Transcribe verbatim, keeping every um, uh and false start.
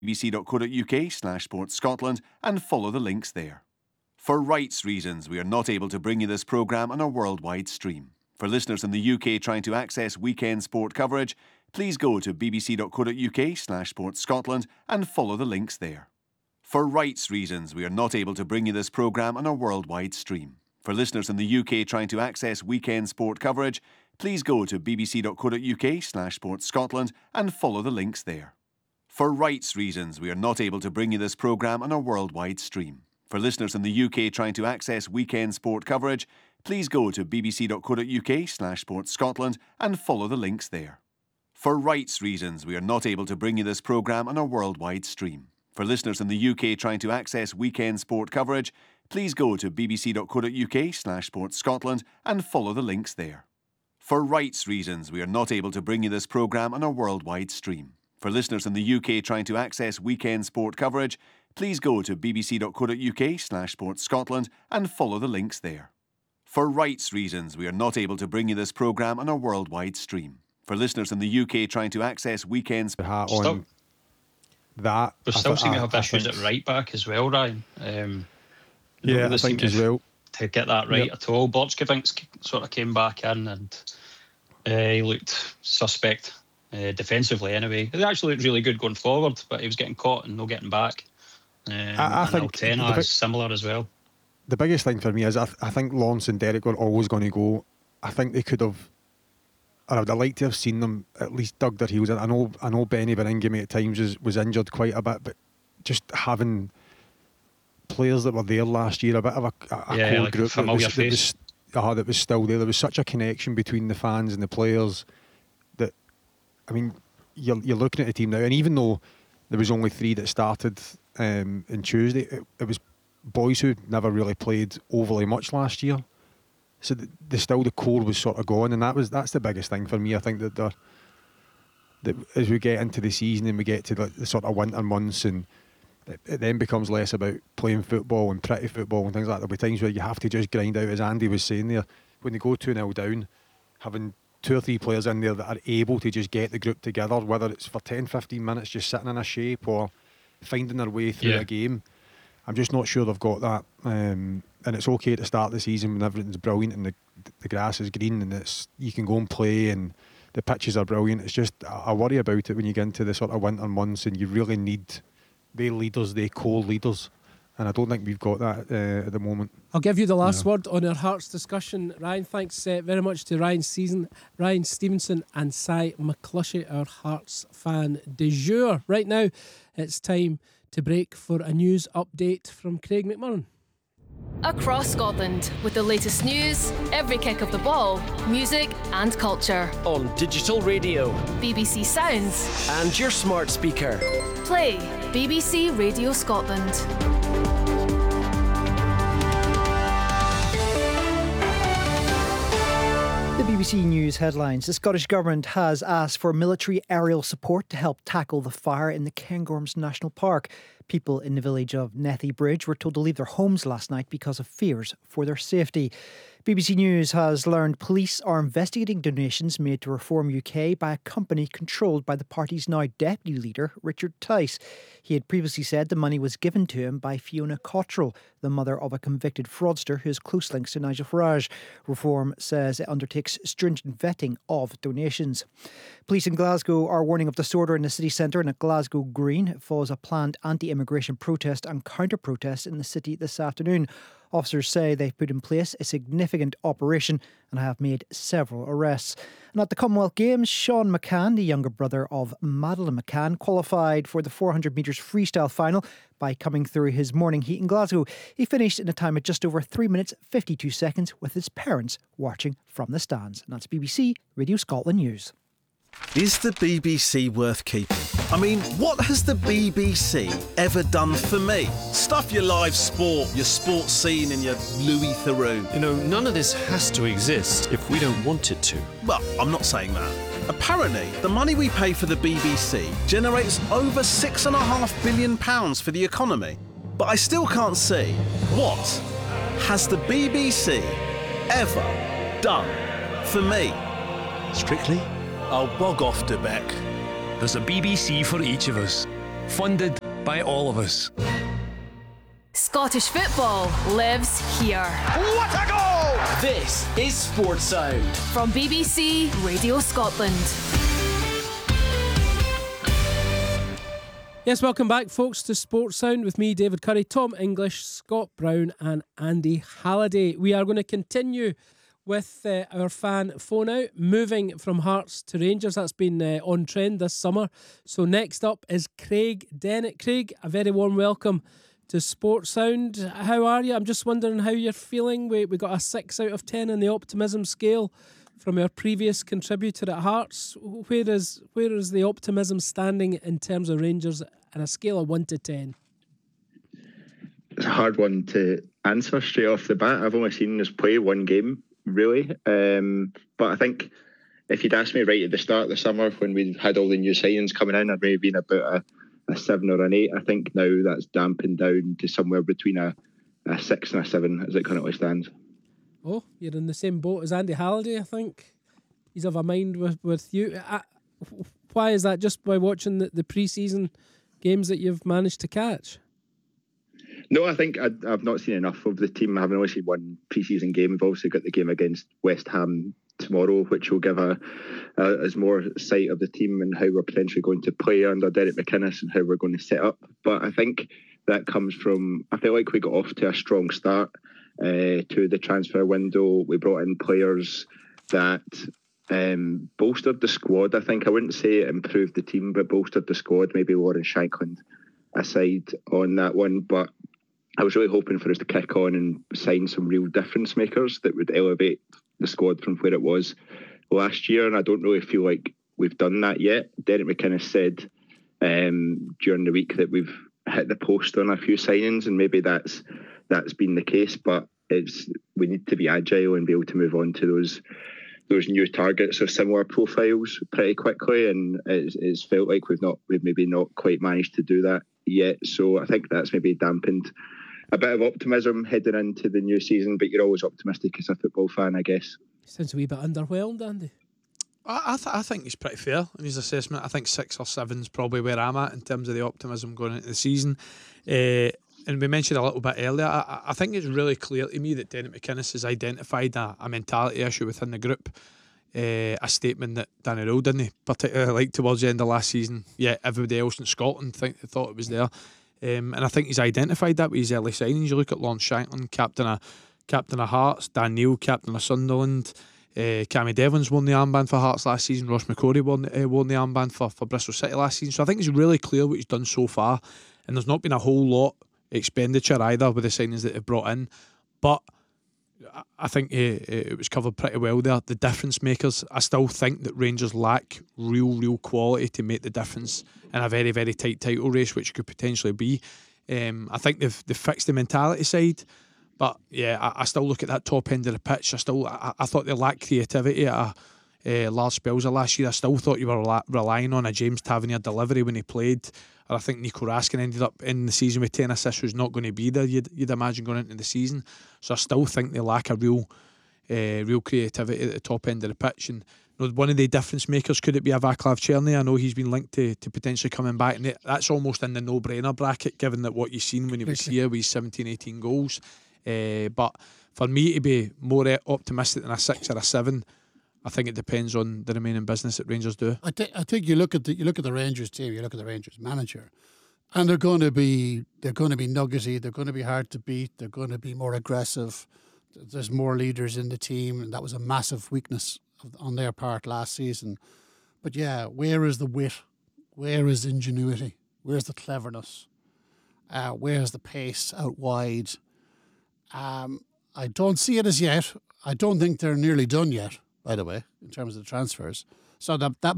bbc.co.uk slash sports Scotland and follow the links there. For rights reasons, we are not able to bring you this programme on a worldwide stream. For listeners in the U K trying to access weekend sport coverage, please go to bbc.co.uk slash sports Scotland and follow the links there. For rights reasons, we are not able to bring you this programme on a worldwide stream. For listeners in the U K trying to access weekend sport coverage, please go to bbc.co.uk slash sports Scotland and follow the links there. For rights reasons, we are not able to bring you this programme on a worldwide stream. For listeners in the U K trying to access weekend sport coverage, please go to bbc.co.uk slash sports Scotland and follow the links there. For rights reasons, we are not able to bring you this programme on a worldwide stream. For listeners in the U K trying to access weekend sport coverage, please go to bbc.co.uk slash sports Scotland and follow the links there. For rights reasons, we are not able to bring you this programme on a worldwide stream. For listeners in the U K trying to access weekend sport coverage, please go to bbc.co.uk slash sports Scotland and follow the links there. For rights reasons, we are not able to bring you this programme on a worldwide stream. For listeners in the U K trying to access weekends... On that, we still th- seem to I, have I issues think... at right back as well, Ryan. Um, yeah, I think as well. To get that right yep. at all. Borchgrevink sort of came back in and uh, he looked suspect uh, defensively anyway. He actually looked really good going forward, but he was getting caught and no getting back. Um, I, I think Altena is similar as well. The biggest thing for me is I, th- I think Lawrence and Derek were always going to go. I think they could have, or I would have liked to have seen them at least dug their heels in. I know, I know Benny Biringame at times was, was injured quite a bit, but just having players that were there last year, a bit of a, a yeah, core like group a familiar that was, face. That was, uh, that was still there. There was such a connection between the fans and the players that, I mean, you're, you're looking at the team now, and even though there was only three that started um, on Tuesday, it, it was boys who never really played overly much last year. So the, the still the core was sort of gone, and that was that's the biggest thing for me. I think that the that as we get into the season and we get to the, the sort of winter months, and it, it then becomes less about playing football and pretty football and things like that. There'll be times where you have to just grind out, as Andy was saying there, when they go two nil down, having two or three players in there that are able to just get the group together, whether it's for ten, fifteen minutes just sitting in a shape or finding their way through yeah. a game. I'm just not sure they've got that. Um, and it's okay to start the season when everything's brilliant and the the grass is green and it's you can go and play and the pitches are brilliant. It's just I worry about it when you get into the sort of winter months and you really need they leaders, they co-leaders. And I don't think we've got that uh, at the moment. I'll give you the last no. word on our Hearts discussion. Ryan, thanks uh, very much to Ryan Season, Ryan Stevenson and Cy McClushy, our Hearts fan de jour. Right now, it's time to break for a news update from Craig McMurran. Across Scotland, with the latest news, every kick of the ball, music and culture. On digital radio, B B C Sounds, and your smart speaker. Play B B C Radio Scotland. The B B C News headlines. The Scottish Government has asked for military aerial support to help tackle the fire in the Cairngorms National Park. People in the village of Nethy Bridge were told to leave their homes last night because of fears for their safety. B B C News has learned police are investigating donations made to Reform U K by a company controlled by the party's now deputy leader, Richard Tice. He had previously said the money was given to him by Fiona Cottrell, the mother of a convicted fraudster who has close links to Nigel Farage. Reform says it undertakes stringent vetting of donations. Police in Glasgow are warning of disorder in the city centre and at Glasgow Green. It follows a planned anti-immigration protest and counter-protest in the city this afternoon. Officers say they've put in place a significant operation and have made several arrests. And at the Commonwealth Games, Sean McCann, the younger brother of Madeleine McCann, qualified for the four hundred metres freestyle final by coming through his morning heat in Glasgow. He finished in a time of just over three minutes fifty-two seconds with his parents watching from the stands. And that's B B C Radio Scotland News. Is the B B C worth keeping? I mean, what has the B B C ever done for me? Stuff your live sport, your sports scene and your Louis Theroux. You know, none of this has to exist if we don't want it to. Well, I'm not saying that. Apparently, the money we pay for the B B C generates over six and a half billion pounds for the economy. But I still can't see what has the B B C ever done for me? Strictly? I'll bog off to Beck. There's a B B C for each of us. Funded by all of us. Scottish football lives here. What a goal! This is Sports Sound. From B B C Radio Scotland. Yes, welcome back, folks, to Sports Sound with me, David Curry, Tom English, Scott Brown and Andy Halliday. We are going to continue with uh, our fan phone out, moving from Hearts to Rangers. That's been uh, on trend this summer. So next up is Craig Dennett. Craig, a very warm welcome to Sports Sound. How are you? I'm just wondering how you're feeling. We we got a six out of ten on the optimism scale from our previous contributor at Hearts. Where is where is the optimism standing in terms of Rangers on a scale of one to ten? It's a hard one to answer straight off the bat. I've only seen us play one game, really. Um, but I think if you'd asked me right at the start of the summer when we had all the new signings coming in, I'd maybe been about a, a seven or an eight. I think now that's dampened down to somewhere between a, a six and a seven as it currently stands. Oh, you're in the same boat as Andy Halliday, I think. He's of a mind with, with you. I, why is that? Just by watching the, the pre-season games that you've managed to catch? No, I think I, I've not seen enough of the team. I haven't only seen one pre-season game. We've also got the game against West Ham tomorrow, which will give a, a as more sight of the team and how we're potentially going to play under Derek McInnes and how we're going to set up. But I think that comes from, I feel like we got off to a strong start uh, to the transfer window. We brought in players that um, bolstered the squad. I think I wouldn't say it improved the team, but bolstered the squad. Maybe Lauren Shankland aside on that one, but I was really hoping for us to kick on and sign some real difference makers that would elevate the squad from where it was last year, and I don't really feel like we've done that yet. Derek McInnes said um, during the week that we've hit the post on a few signings, and maybe that's that's been the case, but it's we need to be agile and be able to move on to those those new targets of similar profiles pretty quickly, and it's, it's felt like we've not we've maybe not quite managed to do that yet. So I think that's maybe dampened a bit of optimism heading into the new season, but you're always optimistic as a football fan, I guess. Sounds a wee bit underwhelmed, Andy. I I, th- I think he's pretty fair in his assessment. I think six or seven's probably where I'm at in terms of the optimism going into the season. Uh, and we mentioned a little bit earlier, I, I think it's really clear to me that Derek McInnes has identified a, a mentality issue within the group. Uh, a statement that Danny Rowell didn't particularly like towards the end of last season, yet everybody else in Scotland think, thought it was there. Um, and I think he's identified that with his early signings. You look at Lawrence Shankland, captain of captain of Hearts, Dan Neil, captain of Sunderland, uh, Cammy Devlins won the armband for Hearts last season, Ross McCrory won, uh, won the armband for, for Bristol City last season. So I think it's really clear what he's done so far, and there's not been a whole lot expenditure either with the signings that they've brought in. But I think uh, it was covered pretty well there. The difference makers, I still think that Rangers lack real, real quality to make the difference in a very, very tight title race, which could potentially be. Um, I think they've, they've fixed the mentality side, but yeah, I, I still look at that top end of the pitch. I still, I, I thought they lacked creativity at a, uh, large spells of last year. I still thought you were rel- relying on a James Tavernier delivery when he played. Or I think Nico Raskin ended up in the season with ten assists, who's not going to be there, you'd, you'd imagine, going into the season. So I still think they lack a real uh, real creativity at the top end of the pitch. And you know, one of the difference makers, could it be a Vaclav Cherny? I know he's been linked to, to potentially coming back, and that's almost in the no-brainer bracket, given that what you've seen when he was here with seventeen, eighteen goals. Uh, but for me to be more optimistic than a six or a seven, I think it depends on the remaining business that Rangers do. I, th- I think you look at the you look at the Rangers team, you look at the Rangers manager, and they're going to be they're going to be nuggety. They're going to be hard to beat. They're going to be more aggressive. There's more leaders in the team, and that was a massive weakness of, on their part last season. But yeah, where is the wit? Where is ingenuity? Where's the cleverness? Uh, where's the pace out wide? Um, I don't see it as yet. I don't think they're nearly done yet, by the way, in terms of the transfers. So that that